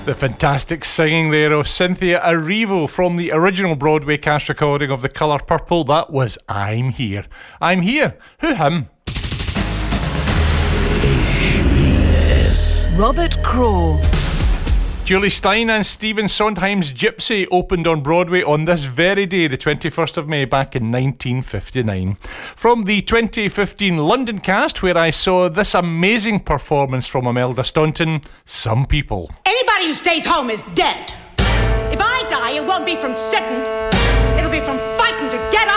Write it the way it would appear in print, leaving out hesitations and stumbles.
The fantastic singing there of Cynthia Erivo from the original Broadway cast recording of The Colour Purple. That was I'm Here. I'm Here. Who him? Robert Craw. Julie Stein and Stephen Sondheim's Gypsy opened on Broadway on this very day, the 21st of May, back in 1959. From the 2015 London cast, where I saw this amazing performance from Imelda Staunton, Some People. Anybody who stays home is dead. If I die, it won't be from sitting. It'll be from fighting to get